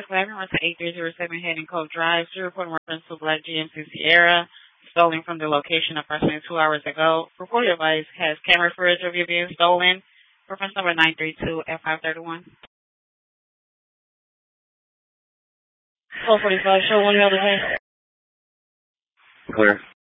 11 to 8307 Hayden Cove Drive. To report in reference to Black GMC Sierra stolen from the location approximately 2 hours ago. Report device has camera footage of you being stolen. Reference number 932 F531. 1245, show one the other way. Clear.